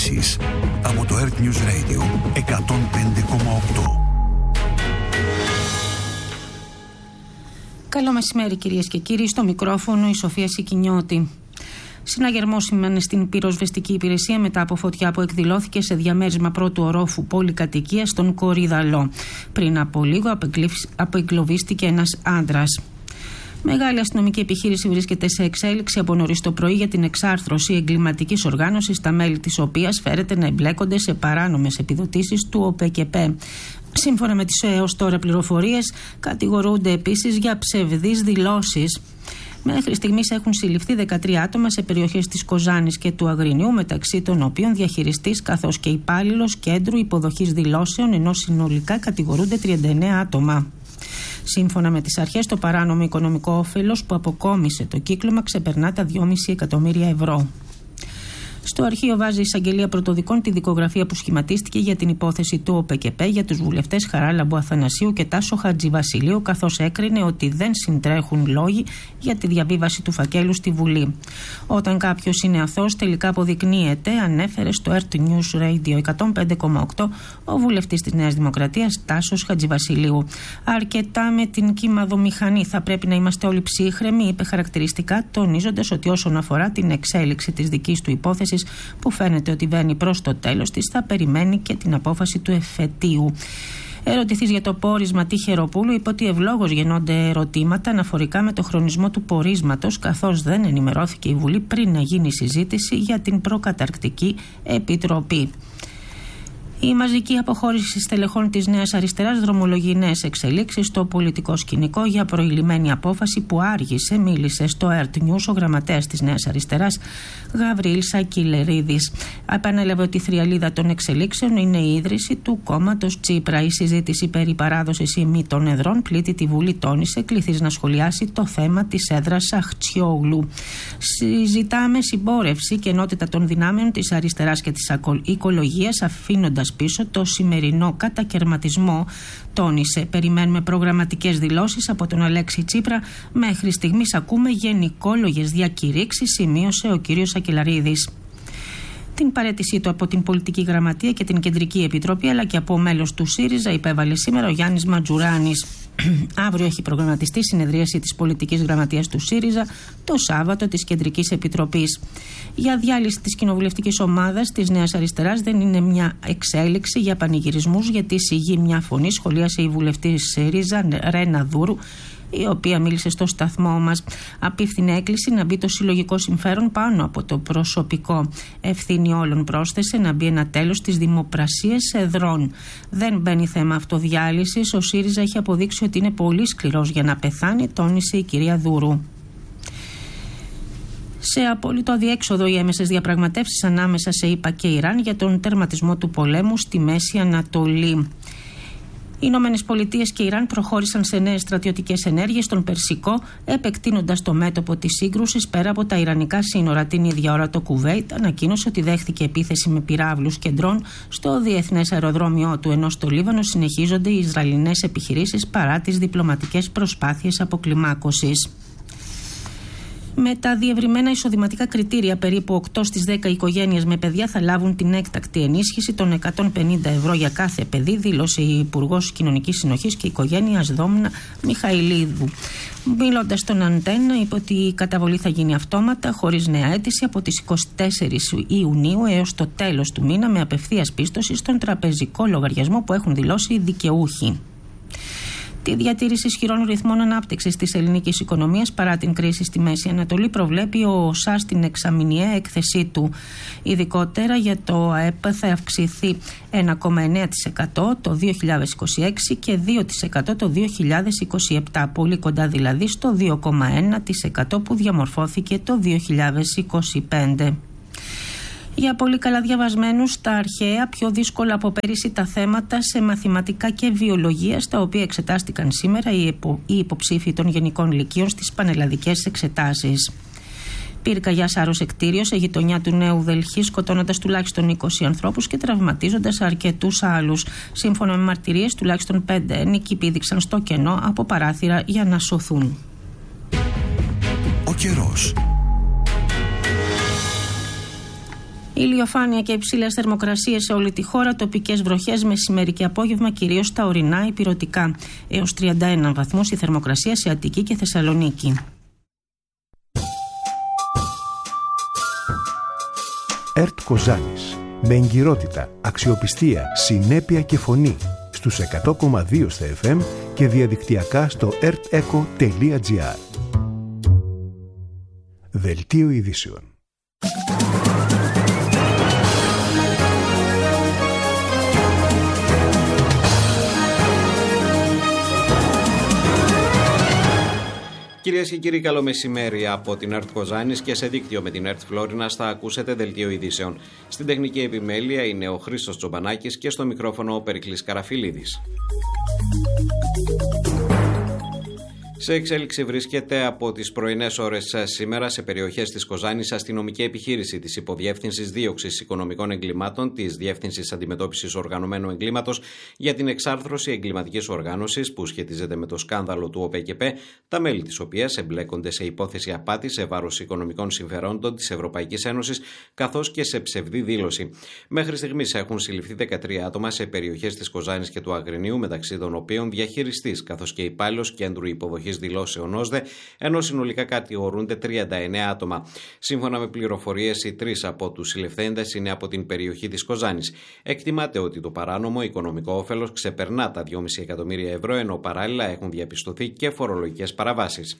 ειδήσεις από το Earth News Radio 105,8. Καλό μεσημέρι κυρίες και κύριοι, στο μικρόφωνο η Σοφία Σικινιώτη. Συναγερμός σημαίνει στην πυροσβεστική υπηρεσία μετά από φωτιά που εκδηλώθηκε σε διαμέρισμα πρώτου ορόφου πολυκατοικίας στον Κορυδαλό. Πριν από λίγο απεγκλωβίστηκε ένας άντρας. Μεγάλη αστυνομική επιχείρηση βρίσκεται σε εξέλιξη από νωρίς το πρωί για την εξάρθρωση εγκληματικής οργάνωσης, τα μέλη της οποίας φέρεται να εμπλέκονται σε παράνομες επιδοτήσεις του ΟΠΕΚΕΠΕ. Σύμφωνα με τις έως τώρα πληροφορίες, κατηγορούνται επίσης για ψευδείς δηλώσεις. Μέχρι στιγμής έχουν συλληφθεί 13 άτομα σε περιοχές της Κοζάνης και του Αγρινιού, μεταξύ των οποίων διαχειριστής καθώς και υπάλληλος κέντρου υποδοχής δηλώσεων, ενώ συνολικά κατηγορούνται 39 άτομα. Σύμφωνα με τις αρχές, το παράνομο οικονομικό όφελος που αποκόμισε το κύκλωμα ξεπερνά τα 2,5 εκατομμύρια ευρώ. Στο αρχείο βάζει η εισαγγελία πρωτοδικών τη δικογραφία που σχηματίστηκε για την υπόθεση του ΟΠΕΚΕΠΕ για τους βουλευτές Χαράλαμπου Αθανασίου και Τάσο Χατζηβασιλείου, καθώς έκρινε ότι δεν συντρέχουν λόγοι για τη διαβίβαση του φακέλου στη Βουλή. Όταν κάποιος είναι αθώος, τελικά αποδεικνύεται, ανέφερε στο Earth News Radio 105,8 ο βουλευτής της Νέας Δημοκρατίας Τάσος Χατζηβασιλείου. Αρκετά με την κυμαδομηχανή. Θα πρέπει να είμαστε όλοι ψύχρεμοι, είπε χαρακτηριστικά, τονίζοντας ότι όσον αφορά την εξέλιξη της δικής του υπόθεσης, που φαίνεται ότι βαίνει προς το τέλος της, θα περιμένει και την απόφαση του εφετείου. Ερωτηθείς για το πόρισμα Τυχεροπούλου, είπε ότι ευλόγως γεννώνται ερωτήματα αναφορικά με το χρονισμό του πορίσματος, καθώς δεν ενημερώθηκε η Βουλή πριν να γίνει συζήτηση για την προκαταρκτική επιτροπή. Η μαζική αποχώρηση στελεχών της Νέας Αριστεράς δρομολογεί νέες εξελίξεις στο πολιτικό σκηνικό για προηλημένη απόφαση που άργησε, μίλησε στο Earth News ο γραμματέας της Νέας Αριστεράς Γαβρίλ Σακυλερίδης. Επανέλαβε ότι η θριαλίδα των εξελίξεων είναι η ίδρυση του κόμματος Τσίπρα. Η συζήτηση περί παράδοσης ή μη των εδρών πλήττει τη Βουλή, τόνισε, κληθείς να σχολιάσει το θέμα της έδρας Αχτσιόγλου. Συζητάμε συμπόρευση και ενότητα των δυνάμεων της αριστεράς και της οικολογίας, αφήνοντας πίσω το σημερινό κατακερματισμό, τόνισε. Περιμένουμε προγραμματικές δηλώσεις από τον Αλέξη Τσίπρα. Μέχρι στιγμής ακούμε γενικόλογες διακηρύξεις, σημείωσε ο κύριος Σακυλαρίδης. Την παραίτησή του από την Πολιτική Γραμματεία και την Κεντρική Επιτροπή, αλλά και από μέλος του ΣΥΡΙΖΑ, υπέβαλε σήμερα ο Γιάννης Ματζουράνης. Αύριο έχει προγραμματιστεί συνεδρίαση της Πολιτικής Γραμματείας του ΣΥΡΙΖΑ, το Σάββατο της Κεντρικής Επιτροπής. Για διάλυση της κοινοβουλευτικής ομάδας της Νέας Αριστεράς δεν είναι μια εξέλιξη για πανηγυρισμούς, γιατί σιγεί μια φωνή, σχολίασε η βουλευτής ΣΥΡΙΖΑ Ρένα Δούρου, η οποία μίλησε στο σταθμό μας. Απίφθινε έκκληση να μπει το συλλογικό συμφέρον πάνω από το προσωπικό. Ευθύνη όλων, πρόσθεσε, να μπει ένα τέλος στις δημοπρασίες εδρών. Δεν μπαίνει θέμα αυτοδιάλυσης. Ο ΣΥΡΙΖΑ έχει αποδείξει ότι είναι πολύ σκληρός για να πεθάνει, τόνισε η κυρία Δούρου. Σε απόλυτο αδιέξοδο οι έμεσες διαπραγματεύσεις ανάμεσα σε ΗΠΑ και Ιράν για τον τερματισμό του πολέμου στη Μέση Ανατολή. Οι Ηνωμένες Πολιτείες και Ιράν προχώρησαν σε νέες στρατιωτικές ενέργειες στον Περσικό, επεκτείνοντας το μέτωπο της σύγκρουσης πέρα από τα ιρανικά σύνορα. Την ίδια ώρα το Κουβέιτ ανακοίνωσε ότι δέχθηκε επίθεση με πυράβλους και ντρόν στο διεθνές αεροδρόμιό του, ενώ στο Λίβανο συνεχίζονται οι Ισραηλινές επιχειρήσεις παρά τις διπλωματικές προσπάθειες αποκλιμάκωσης. Με τα διευρυμένα εισοδηματικά κριτήρια, περίπου 8 στις 10 οικογένειες με παιδιά θα λάβουν την έκτακτη ενίσχυση των 150 ευρώ για κάθε παιδί, δήλωσε η Υπουργός Κοινωνικής Συνοχής και Οικογένειας Δόμνα Μιχαηλίδου. Μιλώντας στον Αντένα, είπε ότι η καταβολή θα γίνει αυτόματα, χωρίς νέα αίτηση, από τις 24 Ιουνίου έως το τέλος του μήνα, με απευθείας πίστοση στον τραπεζικό λογαριασμό που έχουν δηλώσει οι δικαιούχοι. Τη διατήρηση ισχυρών ρυθμών ανάπτυξης της ελληνικής οικονομίας παρά την κρίση στη Μέση Ανατολή προβλέπει ο ΟΣΑ στην εξαμηνιαία έκθεσή του. Ειδικότερα για το ΑΕΠ θα αυξηθεί 1,9% το 2026 και 2% το 2027, πολύ κοντά δηλαδή στο 2,1% που διαμορφώθηκε το 2025. Για πολύ καλά διαβασμένους, στα αρχαία, πιο δύσκολα από πέρυσι τα θέματα σε μαθηματικά και βιολογία, στα οποία εξετάστηκαν σήμερα οι υποψήφοι των γενικών λυκείων στις πανελλαδικές εξετάσεις. Πυρκαγιά σάρωσε κτίριο σε γειτονιά του Νέου Δελχή, σκοτώνοντας τουλάχιστον 20 ανθρώπους και τραυματίζοντας αρκετούς άλλους. Σύμφωνα με μαρτυρίες, τουλάχιστον 5 ένικοι πήδηξαν στο κενό από παράθυρα για να σωθούν. Ο καιρός. Ηλιοφάνεια και υψηλές θερμοκρασίες σε όλη τη χώρα, τοπικές βροχές μεσημέρι και απόγευμα, κυρίως στα ορεινά υπηρωτικά. Έως 31 βαθμούς η θερμοκρασία σε Αττική και Θεσσαλονίκη. ΕΡΤ Κοζάνης. Με εγκυρότητα, αξιοπιστία, συνέπεια και φωνή. Στους 100,2 στα FM και διαδικτυακά στο erteco.gr. Δελτίο ειδήσεων. Κυρίες και κύριοι, καλό μεσημέρι από την ΕΡΤ Κοζάνης και σε δίκτυο με την ΕΡΤ Φλόρινας θα ακούσετε δελτίο ειδήσεων. Στην τεχνική επιμέλεια είναι ο Χρήστος Τσομπανάκης και στο μικρόφωνο ο Περικλής Καραφιλίδης. Σε εξέλιξη βρίσκεται από τις πρωινές ώρες σήμερα σε περιοχές της Κοζάνης αστυνομική επιχείρηση της Υποδιεύθυνσης Δίωξης Οικονομικών Εγκλημάτων της Διεύθυνσης Αντιμετώπισης Οργανωμένου Εγκλήματος για την εξάρθρωση εγκληματικής οργάνωσης που σχετίζεται με το σκάνδαλο του ΟΠΕΚΕΠΕ, τα μέλη της οποίας εμπλέκονται σε υπόθεση απάτης σε βάρος οικονομικών συμφερόντων της Ευρωπαϊκής Ένωσης καθώς και σε ψευδή δήλωση. Μέχρι στιγμής έχουν συλληφθεί 13 άτομα σε περιοχές της Κοζάνης και του Αγρινίου, μεταξύ των οποίων διαχειριστής καθώς και υπάλληλος κέντρου υποδοχής δηλώσεων ΩΣΔΕ, ενώ συνολικά κατηγορούνται 39 άτομα. Σύμφωνα με πληροφορίες, οι 3 από τους συλληφθέντες είναι από την περιοχή της Κοζάνης. Εκτιμάται ότι το παράνομο οικονομικό όφελος ξεπερνά τα 2,5 εκατομμύρια ευρώ, ενώ παράλληλα έχουν διαπιστωθεί και φορολογικές παραβάσεις.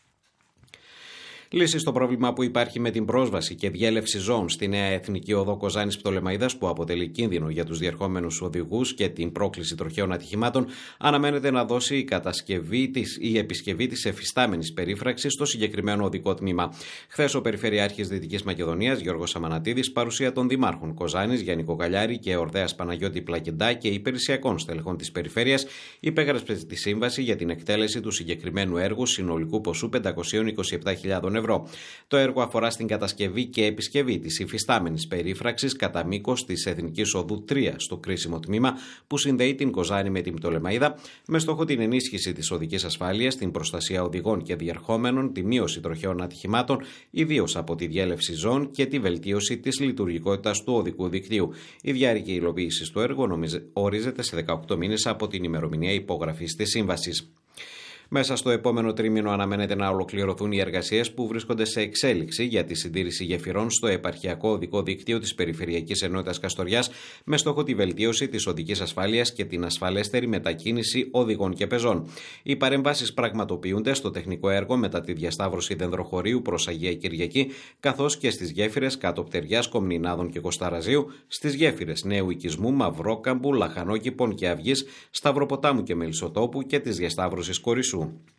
Λύση στο πρόβλημα που υπάρχει με την πρόσβαση και διέλευση ζώων στη νέα εθνική οδό Κοζάνης Πτολεμαΐδας, που αποτελεί κίνδυνο για τους διερχόμενους οδηγούς και την πρόκληση τροχαίων ατυχημάτων, αναμένεται να δώσει η επισκευή της εφιστάμενης περίφραξης στο συγκεκριμένο οδικό τμήμα. Χθες ο Περιφερειάρχης Δυτικής Μακεδονίας, Γιώργος Αμανατίδης, παρουσία των δημάρχων Κοζάνης, Γιάννη Κοκαλιάρη και Ορδέας Παναγιώτη Πλακεντά και υπηρεσιακών στελεχών της περιφέρειας, υπέγραψε τη σύμβαση για την εκτέλεση του συγκεκριμένου έργου συνολικού ποσού 527.000 ευρώ. Το έργο αφορά στην κατασκευή και επισκευή της υφιστάμενης περίφραξης κατά μήκος της Εθνικής Οδού 3 στο κρίσιμο τμήμα που συνδέει την Κοζάνη με την Πτολεμαΐδα, με στόχο την ενίσχυση της οδικής ασφάλειας, την προστασία οδηγών και διερχόμενων, τη μείωση τροχαίων ατυχημάτων, ιδίως από τη διέλευση ζώων και τη βελτίωση της λειτουργικότητας του οδικού δικτύου. Η διάρκεια υλοποίησης του έργου ορίζεται σε 18 μήνες από την ημερομηνία υπογραφής της σύμβασης. Μέσα στο επόμενο τρίμηνο αναμένεται να ολοκληρωθούν οι εργασίες που βρίσκονται σε εξέλιξη για τη συντήρηση γεφυρών στο επαρχιακό οδικό δίκτυο της Περιφερειακής Ενότητας Καστοριάς, με στόχο τη βελτίωση της οδικής ασφάλειας και την ασφαλέστερη μετακίνηση οδηγών και πεζών. Οι παρεμβάσεις πραγματοποιούνται στο τεχνικό έργο μετά τη διασταύρωση Δενδροχωρίου προς Αγία Κυριακή, καθώς και στις γέφυρες Κάτω Πτεριάς, Κομνηνάδων και Κοσταραζίου, στις γέφυρες Νέου Οικισμού, Μαυρόκαμπου, Λαχανόκηπων και Αυγής, Σταυροποτάμου και Μελισσοτόπου και της διασταύρωσης Κορισσού.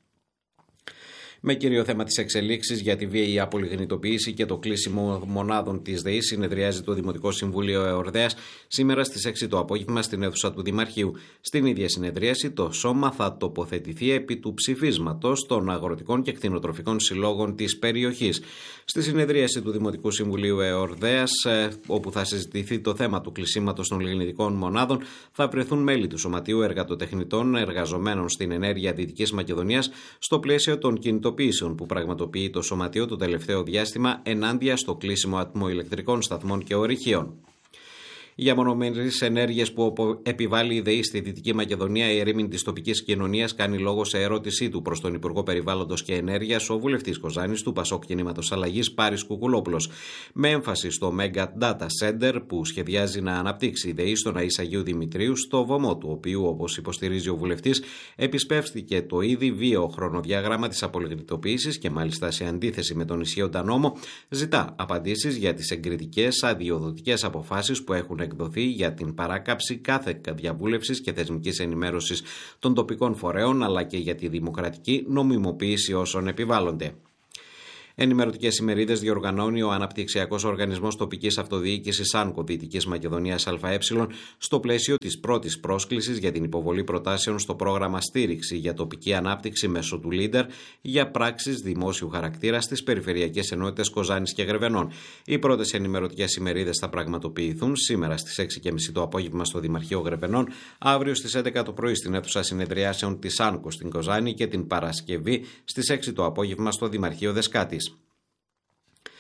Με κύριο θέμα τις εξελίξεις για τη βίαιη απολιγνητοποίηση και το κλείσιμο μονάδων της ΔΕΗ συνεδριάζει το Δημοτικό Συμβούλιο Εορδέας σήμερα στις 6 το απόγευμα στην αίθουσα του Δημαρχείου. Στην ίδια συνεδρίαση το Σώμα θα τοποθετηθεί επί του ψηφίσματος των αγροτικών και κτηνοτροφικών συλλόγων της περιοχής. Στη συνεδρίαση του Δημοτικού Συμβουλίου Εορδέας, όπου θα συζητηθεί το θέμα του κλεισίματος των λιγνητικών μονάδων, θα βρεθούν μέλη του Σωματείου Εργατοτεχνητών εργαζομένων στην ενέργεια Δυτικής Μακεδονίας στο πλαίσιο των κινητοποιήσεων που πραγματοποιεί το Σωματείο το τελευταίο διάστημα ενάντια στο κλείσιμο ατμοηλεκτρικών σταθμών και ορυχείων. Για μονομερείς ενέργειες που επιβάλλει η ΔΕΗ στη Δυτική Μακεδονία, η ερήμην της τοπικής κοινωνίας κάνει λόγο σε ερώτησή του προς τον Υπουργό Περιβάλλοντος και Ενέργειας, ο βουλευτής Κοζάνης του Πασόκ Κινήματος Αλλαγής, Πάρης Κουκουλόπουλος. Με έμφαση στο Mega Data Center που σχεδιάζει να αναπτύξει η ΔΕΗ στον Αΐς Αγίου Δημητρίου, στο βωμό του οποίου, όπως υποστηρίζει ο βουλευτής, επισπεύστηκε το ήδη βίαιο χρονοδιάγραμμα της απολιγνητοποίησης και μάλιστα σε αντίθεση με τον ισχύοντα νόμο, ζητά απαντήσεις για τις εγκριτικές αδειοδοτικές αποφάσεις που έχουν εκδοθεί για την παράκαψη κάθε διαβούλευσης και θεσμικής ενημέρωσης των τοπικών φορέων, αλλά και για τη δημοκρατική νομιμοποίηση όσων επιβάλλονται. Ενημερωτικές ημερίδες διοργανώνει ο Αναπτυξιακός Οργανισμός Τοπικής Αυτοδιοίκησης ΑΝΚΟ Δυτικής Μακεδονίας ΑΕ στο πλαίσιο της πρώτης πρόσκλησης για την υποβολή προτάσεων στο πρόγραμμα στήριξη για τοπική ανάπτυξη μέσω του Leader για πράξεις δημόσιου χαρακτήρα στις περιφερειακές ενότητες Κοζάνης και Γρεβενών. Οι πρώτες ενημερωτικές ημερίδες θα πραγματοποιηθούν σήμερα στις 6.30 το απόγευμα στο Δημαρχείο Γρεβενών, αύριο στις 11 το πρωί στην αίθουσα συνεδριάσεων της ΑΝΚΟ στην Κοζάνη και την Παρασκευή στις 6 το απόγευμα στο Δημαρχείο Δεσκάτης.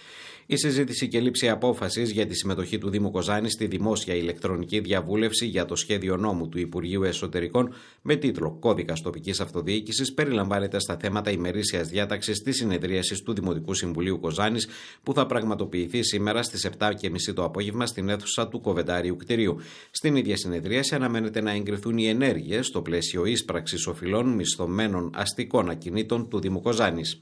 Η συζήτηση και λήψη απόφασης για τη συμμετοχή του Δήμου Κοζάνης στη δημόσια ηλεκτρονική διαβούλευση για το σχέδιο νόμου του Υπουργείου Εσωτερικών με τίτλο «Κώδικας τοπικής αυτοδιοίκησης» περιλαμβάνεται στα θέματα ημερήσιας διάταξης της συνεδρίασης του Δημοτικού Συμβουλίου Κοζάνης που θα πραγματοποιηθεί σήμερα στις 7:30 το απόγευμα στην αίθουσα του Κοβεντάριου κτηρίου. Στην ίδια συνεδρίαση αναμένεται να εγκριθούν οι ενέργειες στο πλαίσιο ίσπραξης οφειλών μισθωμένων αστικών ακινήτων του Δήμου Κοζάνης.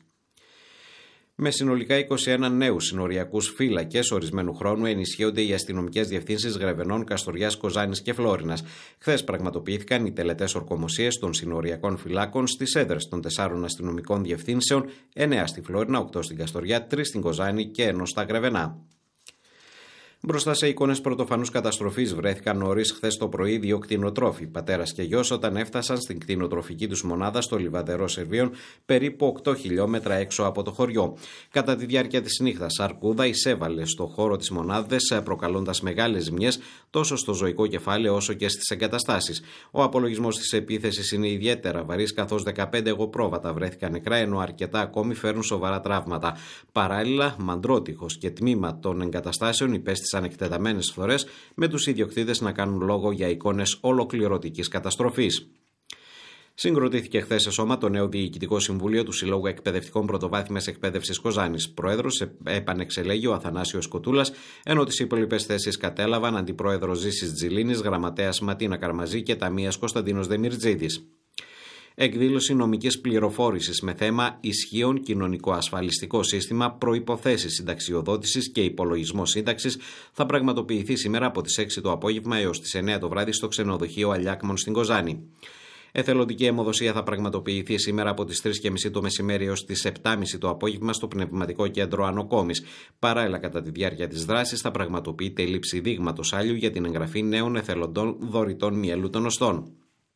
Με συνολικά 21 νέους συνοριακούς φύλακες ορισμένου χρόνου ενισχύονται οι αστυνομικές διευθύνσεις Γρεβενών, Καστοριάς, Κοζάνης και Φλόρινας. Χθες πραγματοποιήθηκαν οι τελετές ορκομοσίες των συνοριακών φυλάκων στις έδρες των 4 αστυνομικών διευθύνσεων, 9 στη Φλόρινα, 8 στην Καστοριά, 3 στην Κοζάνη και 1 στα Γρεβενά. Μπροστά σε εικόνες πρωτοφανούς καταστροφής βρέθηκαν νωρίς χθες το πρωί 2 κτηνοτρόφοι, πατέρας και γιος, όταν έφτασαν στην κτηνοτροφική τους μονάδα στο Λιβαδερό Σερβίων, περίπου 8 χιλιόμετρα έξω από το χωριό. Κατά τη διάρκεια της νύχτας, αρκούδα εισέβαλε στο χώρο της μονάδας, προκαλώντας μεγάλες ζημιές τόσο στο ζωικό κεφάλαιο όσο και στις εγκαταστάσεις. Ο απολογισμός της επίθεσης είναι ιδιαίτερα βαρύς, καθώς 15 εγωπρόβατα βρέθηκαν νεκρά, ενώ αρκετά ακόμη φέρουν σοβαρά τραύματα. Παράλληλα, μαντρότυχος και τμήμα των εγκαταστάσεων υπέστησαν εκτεταμένες φθορές, με τους ιδιοκτήτες να κάνουν λόγο για εικόνες ολοκληρωτικής καταστροφής. Συγκροτήθηκε χθες σε σώμα το νέο Διοικητικό Συμβούλιο του Συλλόγου Εκπαιδευτικών Πρωτοβάθμιας Εκπαίδευσης Κοζάνης. Πρόεδρος επανεξελέγει ο Αθανάσιος Κοτούλας, ενώ τις υπόλοιπες θέσεις κατέλαβαν Αντιπρόεδρος Ζήσης Τζιλίνης, Γραμματέας Ματίνα Καρμαζή και Ταμείας Κωνσταντίνος Δεμιρτζίδης. Εκδήλωση νομικής πληροφόρησης με θέμα ισχύον κοινωνικό ασφαλιστικό σύστημα, προϋποθέσεις συνταξιοδότησης και υπολογισμό σύνταξης θα πραγματοποιηθεί σήμερα από τις 6 το απόγευμα έως τις 9 το βράδυ στο ξενοδοχείο Αλιάκμων στην Κοζάνη. Εθελοντική αιμοδοσία θα πραγματοποιηθεί σήμερα από τις 3:30 το μεσημέρι έως τις 7:30 το απόγευμα στο Πνευματικό Κέντρο Ανοκόμης. Παράλληλα, κατά τη διάρκεια της δράσης θα πραγματοποιείται η λήψη δείγματος άλιου για την εγγραφή νέων εθελοντών δωρητών μυελού των οστών.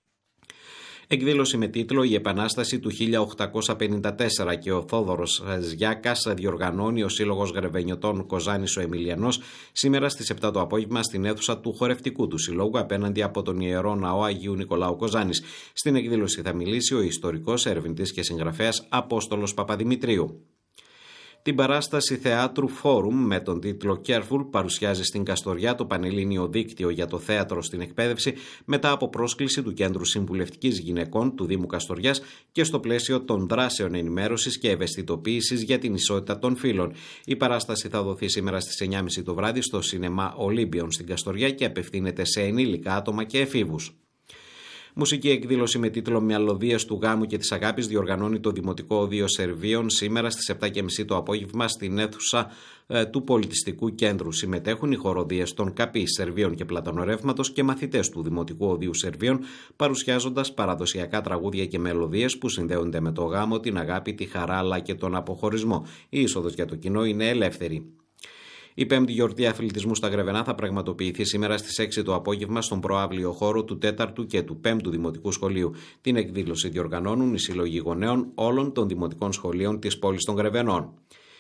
Εκδήλωση με τίτλο «Η Επανάσταση του 1854» και ο Θόδωρος Ζιάκας διοργανώνει ο Σύλλογος Γρεβενιωτών Κοζάνης ο Εμιλιανός σήμερα στις 7 το απόγευμα στην αίθουσα του χορευτικού του Συλλόγου απέναντι από τον Ιερό Ναό Αγίου Νικολάου Κοζάνης. Στην εκδήλωση θα μιλήσει ο ιστορικός, ερευνητής και συγγραφέας Απόστολος Παπαδημητρίου. Την παράσταση θεάτρου Φόρουμ με τον τίτλο Careful παρουσιάζει στην Καστοριά το Πανελλήνιο Δίκτυο για το Θέατρο στην Εκπαίδευση μετά από πρόσκληση του Κέντρου Συμβουλευτικής Γυναικών του Δήμου Καστοριάς και στο πλαίσιο των δράσεων ενημέρωσης και ευαισθητοποίησης για την ισότητα των φύλων. Η παράσταση θα δοθεί σήμερα στις 9:30 το βράδυ στο Σινεμά Ολύμπιον στην Καστοριά και απευθύνεται σε ενήλικα άτομα και εφήβους. Μουσική εκδήλωση με τίτλο «Μυαλωδίες του γάμου και της αγάπης» διοργανώνει το Δημοτικό Οδείο Σερβίων σήμερα στις 7:30 το απόγευμα στην αίθουσα του Πολιτιστικού Κέντρου. Συμμετέχουν οι χοροδίες των ΚΑΠΗ Σερβίων και Πλατανορεύματος και μαθητές του Δημοτικού Οδείου Σερβίων, παρουσιάζοντας παραδοσιακά τραγούδια και μελωδίες που συνδέονται με το γάμο, την αγάπη, τη χαρά αλλά και τον αποχωρισμό. Η είσοδος για το κοινό είναι ελεύθερη. Η 5η γιορτή αθλητισμού στα Γρεβενά θα πραγματοποιηθεί σήμερα στις 6 το απόγευμα στον προαύλιο χώρο του 4ου και του 5ου Δημοτικού Σχολείου. Την εκδήλωση διοργανώνουν οι σύλλογοι γονέων όλων των δημοτικών σχολείων της πόλης των Γρεβενών.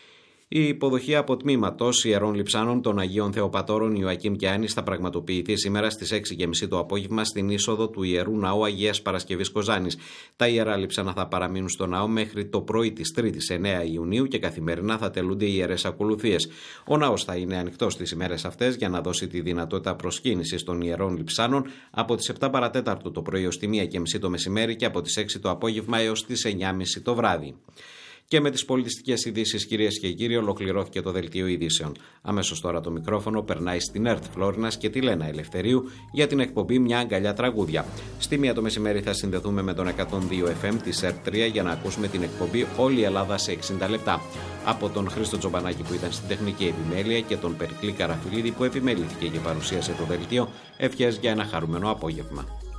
Η υποδοχή από τμήματος Ιερών Λειψάνων των Αγίων Θεοπατώρων Ιωακήμ και Άννης θα πραγματοποιηθεί σήμερα στις 6:30 το απόγευμα στην είσοδο του Ιερού Ναού Αγίας Παρασκευής Κοζάνης. Τα Ιερά Λειψάνα θα παραμείνουν στο ναό μέχρι το πρωί της 3ης 9 Ιουνίου και καθημερινά θα τελούνται οι ιερές ακολουθίες. Ο ναός θα είναι ανοιχτός τις ημέρες αυτές για να δώσει τη δυνατότητα προσκύνησης των Ιερών Λειψάνων από τις 7 παρατέταρτο το πρωί ως τη 1:30 το μεσημέρι και από τις 6 το απόγευμα έως τις 9:30 το βράδυ. Και με τις πολιτιστικές ειδήσεις, κυρίες και κύριοι, ολοκληρώθηκε το δελτίο ειδήσεων. Αμέσως τώρα το μικρόφωνο περνάει στην ΕΡΤ Φλόρινας και τη Λένα Ελευθερίου για την εκπομπή «Μια αγκαλιά τραγούδια». Στη 1 το μεσημέρι θα συνδεθούμε με τον 102 FM της ΕΡΤ 3 για να ακούσουμε την εκπομπή «Όλη η Ελλάδα σε 60 λεπτά». Από τον Χρήστο Τζομπανάκη που ήταν στην τεχνική επιμέλεια και τον Περικλή Καραφιλίδη που επιμελήθηκε και παρουσίασε το δελτίο, ευχές για ένα χαρούμενο απόγευμα.